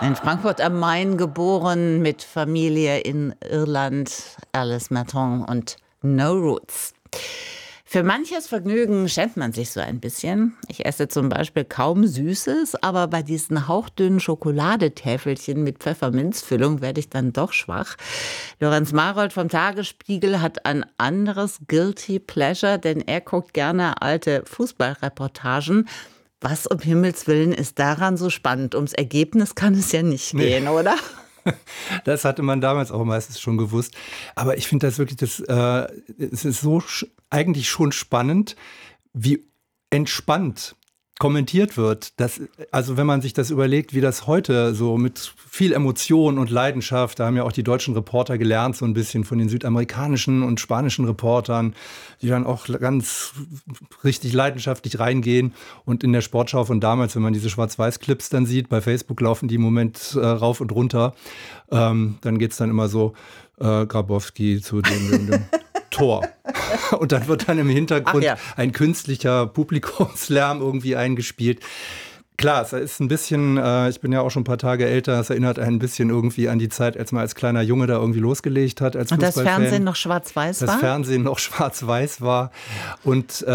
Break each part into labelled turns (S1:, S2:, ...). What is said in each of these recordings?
S1: In Frankfurt am Main geboren, mit Familie in Irland, Alice Merton und No Roots. Für manches Vergnügen schämt man sich so ein bisschen. Ich esse zum Beispiel kaum Süßes, aber bei diesen hauchdünnen Schokoladetäfelchen mit Pfefferminzfüllung werde ich dann doch schwach. Lorenz Marold vom Tagesspiegel hat ein anderes Guilty Pleasure, denn er guckt gerne alte Fußballreportagen. Was um Himmels Willen ist daran so spannend? Ums Ergebnis kann es ja nicht gehen, oder?
S2: Das hatte man damals auch meistens schon gewusst. Aber ich finde das wirklich, es ist so eigentlich schon spannend, wie entspannt kommentiert wird. Also wenn man sich das überlegt, wie das heute so mit viel Emotion und Leidenschaft, da haben ja auch die deutschen Reporter gelernt, so ein bisschen von den südamerikanischen und spanischen Reportern, die dann auch ganz richtig leidenschaftlich reingehen. Und in der Sportschau von damals, wenn man diese Schwarz-Weiß-Clips dann sieht, bei Facebook laufen die im Moment rauf und runter, dann geht's dann immer so, Grabowski zu dem Tor. Und dann wird dann im Hintergrund ein künstlicher Publikumslärm irgendwie eingespielt. Klar, es ist ein bisschen, ich bin ja auch schon ein paar Tage älter, es erinnert einen ein bisschen irgendwie an die Zeit, als man als kleiner Junge da irgendwie losgelegt hat als Fußballfan.
S1: Und das Fernsehen noch schwarz-weiß war?
S2: Das Fernsehen noch schwarz-weiß war. Und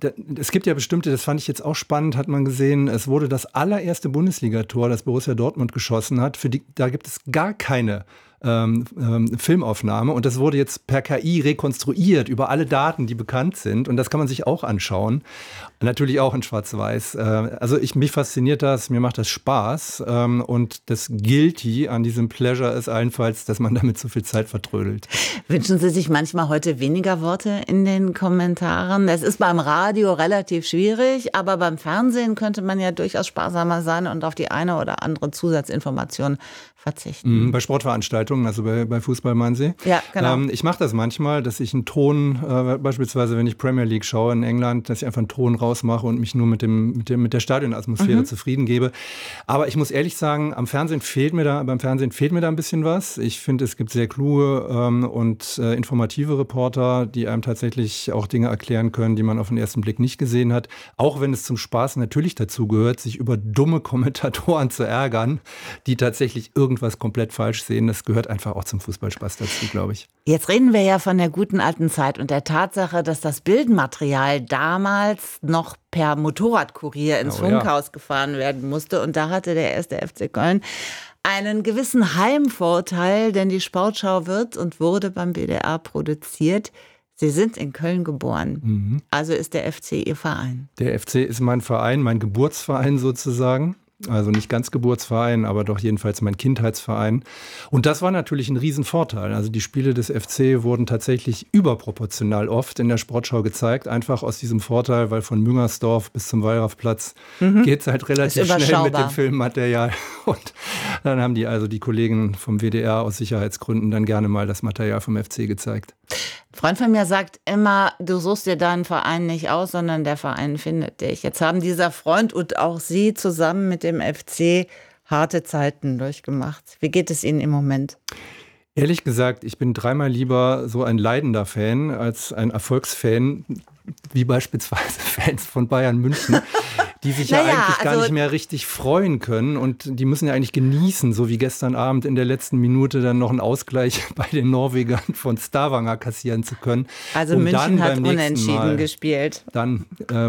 S2: es gibt ja bestimmte, das fand ich jetzt auch spannend, hat man gesehen, es wurde das allererste Bundesligator, das Borussia Dortmund geschossen hat, da gibt es gar keine Filmaufnahme und das wurde jetzt per KI rekonstruiert über alle Daten, die bekannt sind und das kann man sich auch anschauen. Natürlich auch in Schwarz-Weiß. Also mich fasziniert das, mir macht das Spaß und das Guilty an diesem Pleasure ist allenfalls, dass man damit so viel Zeit vertrödelt.
S1: Wünschen Sie sich manchmal heute weniger Worte in den Kommentaren? Es ist beim Radio relativ schwierig, aber beim Fernsehen könnte man ja durchaus sparsamer sein und auf die eine oder andere Zusatzinformation verzichten.
S2: Bei Sportveranstaltungen, also bei Fußball meinen Sie?
S1: Ja, genau.
S2: Ich mache das manchmal, dass ich einen Ton, beispielsweise wenn ich Premier League schaue in England, dass ich einfach einen Ton rausmache und mich nur mit der Stadionatmosphäre zufrieden gebe. Aber ich muss ehrlich sagen, beim Fernsehen fehlt mir da ein bisschen was. Ich finde, es gibt sehr kluge und informative Reporter, die einem tatsächlich auch Dinge erklären können, die man auf den ersten Blick nicht gesehen hat. Auch wenn es zum Spaß natürlich dazu gehört, sich über dumme Kommentatoren zu ärgern, die tatsächlich irgendwas komplett falsch sehen. Das gehört einfach auch zum Fußballspaß dazu, glaube ich.
S1: Jetzt reden wir ja von der guten alten Zeit und der Tatsache, dass das Bildmaterial damals noch per Motorradkurier ins Funkhaus gefahren werden musste. Und da hatte der 1. FC Köln einen gewissen Heimvorteil, denn die Sportschau wird und wurde beim WDR produziert. Sie sind in Köln geboren. Also ist der FC Ihr Verein?
S2: Der FC ist mein Verein, mein Geburtsverein sozusagen. Also nicht ganz Geburtsverein, aber doch jedenfalls mein Kindheitsverein. Und das war natürlich ein Riesenvorteil. Also die Spiele des FC wurden tatsächlich überproportional oft in der Sportschau gezeigt. Einfach aus diesem Vorteil, weil von Müngersdorf bis zum Wallrafplatz geht es halt relativ schnell mit dem Filmmaterial. Und dann haben die Kollegen vom WDR aus Sicherheitsgründen dann gerne mal das Material vom FC gezeigt.
S1: Ein Freund von mir sagt immer, du suchst dir deinen Verein nicht aus, sondern der Verein findet dich. Jetzt haben dieser Freund und auch Sie zusammen mit dem FC harte Zeiten durchgemacht. Wie geht es Ihnen im Moment?
S2: Ehrlich gesagt, ich bin dreimal lieber so ein leidender Fan als ein Erfolgsfan, wie beispielsweise Fans von Bayern München, die sich ja eigentlich gar nicht mehr richtig freuen können und die müssen ja eigentlich genießen, so wie gestern Abend in der letzten Minute dann noch einen Ausgleich bei den Norwegern von Stavanger kassieren zu können.
S1: Also München hat unentschieden gespielt.
S2: Dann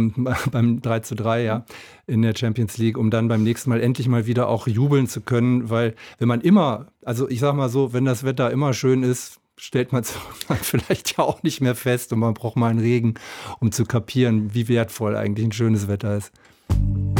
S2: beim 3:3, in der Champions League, um dann beim nächsten Mal endlich mal wieder auch jubeln zu können, weil wenn man immer, also ich sag mal so, wenn das Wetter immer schön ist, stellt man es vielleicht ja auch nicht mehr fest und man braucht mal einen Regen, um zu kapieren, wie wertvoll eigentlich ein schönes Wetter ist.